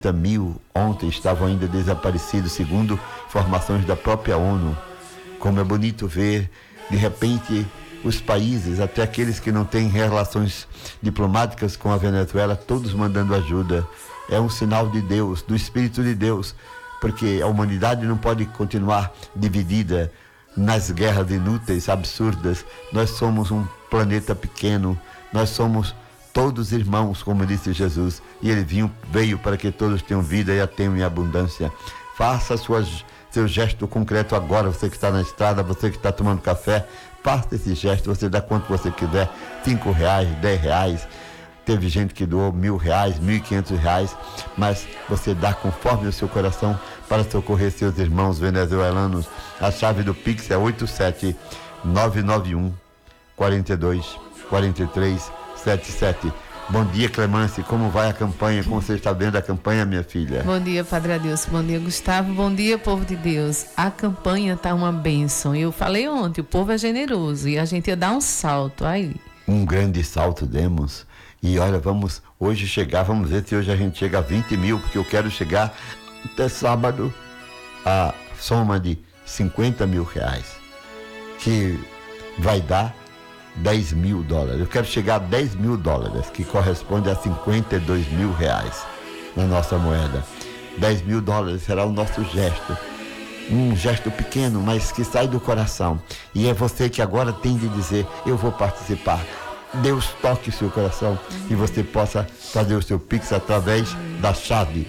mil ontem estavam ainda desaparecidos, segundo informações da própria ONU. Como é bonito ver, de repente, os países, até aqueles que não têm relações diplomáticas com a Venezuela, todos mandando ajuda. É um sinal de Deus, do Espírito de Deus, porque a humanidade não pode continuar dividida nas guerras inúteis, absurdas. Nós somos um planeta pequeno, nós somos todos irmãos, como disse Jesus, e ele veio para que todos tenham vida e a tenham em abundância. Faça seu gesto concreto agora, você que está na estrada, você que está tomando café, faça esse gesto, você dá quanto você quiser, R$5, R$10, teve gente que doou R$1.000, R$1.500, mas você dá conforme o seu coração para socorrer seus irmãos venezuelanos. A chave do Pix é 87991 42 43 77. Bom dia, Clemence, como vai a campanha? Como você está vendo a campanha, minha filha? Bom dia, Padre Adilson, bom dia, Gustavo, bom dia, povo de Deus. A campanha está uma bênção. Eu falei ontem, o povo é generoso e a gente ia dar um salto aí. Um grande salto demos. E olha, vamos hoje chegar, vamos ver se hoje a gente chega a 20 mil, porque eu quero chegar até sábado a soma de R$50 mil, que vai dar $10.000. Eu quero chegar a $10.000, que corresponde a R$52 mil na nossa moeda. $10.000 será o nosso gesto. Um gesto pequeno, mas que sai do coração. E é você que agora tem de dizer, eu vou participar. Deus toque o seu coração e você possa fazer o seu Pix através da chave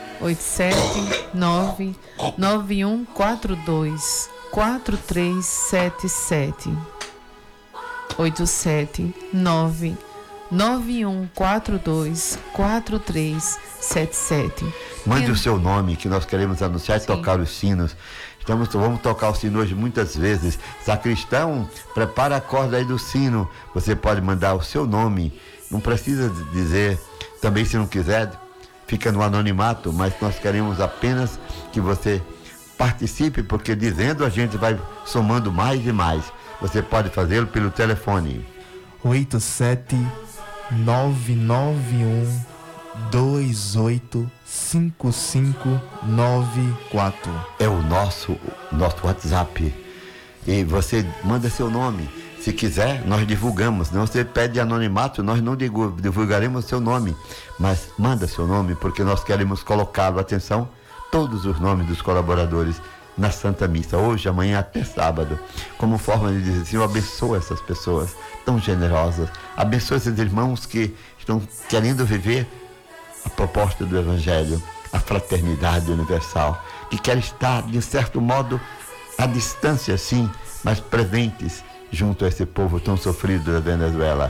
87991424377. 87991424377. Mande o seu nome, que nós queremos anunciar e tocar os sinos. Vamos tocar o sino hoje muitas vezes. Sacristão, prepara a corda aí do sino. Você pode mandar o seu nome. Não precisa dizer, também se não quiser, fica no anonimato, mas nós queremos apenas que você participe, porque dizendo a gente vai somando mais e mais. Você pode fazê-lo pelo telefone 87991285594. É o nosso WhatsApp. E você manda seu nome. Se quiser, nós divulgamos. Não, você pede anonimato, nós não divulgaremos seu nome. Mas manda seu nome, porque nós queremos colocá-lo, atenção, todos os nomes dos colaboradores na Santa Missa, hoje, amanhã, até sábado, como forma de dizer, Senhor, abençoa essas pessoas tão generosas, abençoa esses irmãos que estão querendo viver a proposta do Evangelho, a fraternidade universal, que querem estar, de certo modo, à distância, sim, mas presentes junto a esse povo tão sofrido da Venezuela.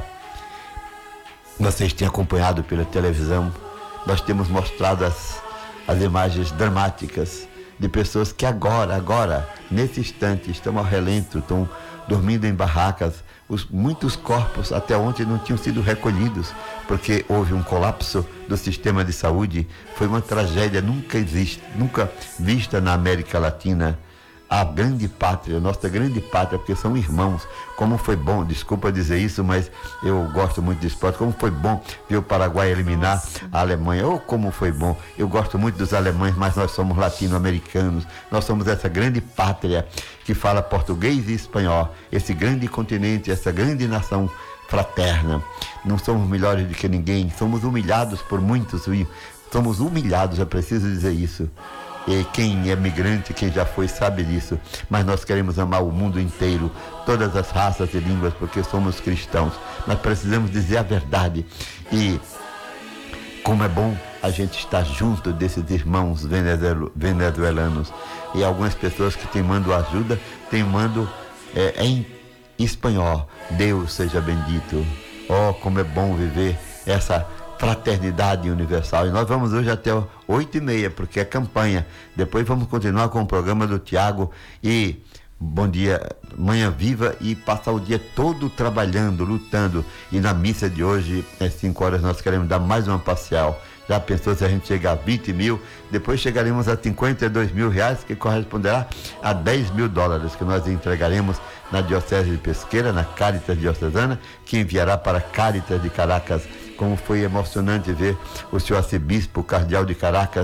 Vocês têm acompanhado pela televisão, nós temos mostrado as imagens dramáticas de pessoas que agora, nesse instante, estão ao relento, estão dormindo em barracas. Muitos corpos até ontem não tinham sido recolhidos, porque houve um colapso do sistema de saúde. Foi uma tragédia nunca vista na América Latina. A grande pátria, nossa grande pátria, porque são irmãos. Como foi bom, desculpa dizer isso, mas eu gosto muito de esporte. Como foi bom ver o Paraguai eliminar a Alemanha. Oh, como foi bom. Eu gosto muito dos alemães, mas nós somos latino-americanos. Nós somos essa grande pátria que fala português e espanhol. Esse grande continente, essa grande nação fraterna. Não somos melhores do que ninguém. Somos humilhados por muitos. Somos humilhados, é preciso dizer isso. E quem é migrante, quem já foi, sabe disso. Mas nós queremos amar o mundo inteiro, todas as raças e línguas, porque somos cristãos. Nós precisamos dizer a verdade. E como é bom a gente estar junto desses irmãos venezuelanos. E algumas pessoas que têm mandado ajuda, têm mandado em espanhol. Deus seja bendito. Oh, como é bom viver essa fraternidade universal. E nós vamos hoje até 8h30, porque é campanha. Depois vamos continuar com o programa do Tiago e Bom Dia, Manhã Viva, e passar o dia todo trabalhando, lutando. E na missa de hoje, às 5 horas, nós queremos dar mais uma parcial. Já pensou se a gente chegar a 20 mil? Depois chegaremos a R$52 mil, que corresponderá a $10.000, que nós entregaremos na Diocese de Pesqueira, na Caritas Diocesana, que enviará para Caritas de Caracas como foi emocionante ver o senhor arcebispo, o cardeal de Caracas,